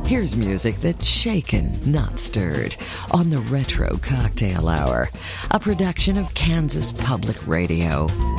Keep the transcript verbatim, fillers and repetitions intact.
Here's music that's shaken, not stirred, on the Retro Cocktail Hour, a production of Kansas Public Radio.